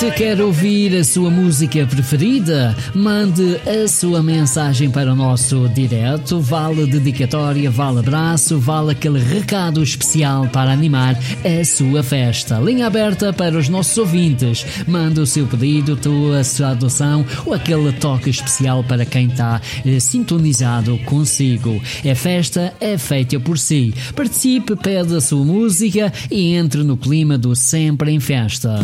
ouvinte quer ouvir a sua música preferida? Mande a sua mensagem para o nosso direto. Vale dedicatória, vale abraço, vale aquele recado especial para animar a sua festa. Linha aberta para os nossos ouvintes. Mande o seu pedido, a sua adoção ou aquele toque especial para quem está sintonizado consigo. É festa, é feita por si. Participe, pede a sua música e entre no clima do Sempre em Festa.